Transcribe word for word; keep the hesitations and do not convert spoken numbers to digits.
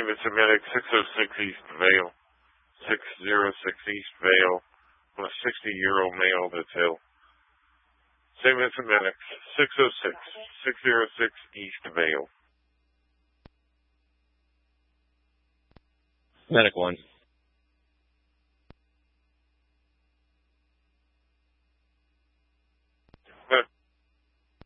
Vincent Medic, six oh six East Vale, six oh six East Vale, on a sixty-year-old male that's ill. Saint Vincent Medic, six oh six, six oh six East Vale. Medic one.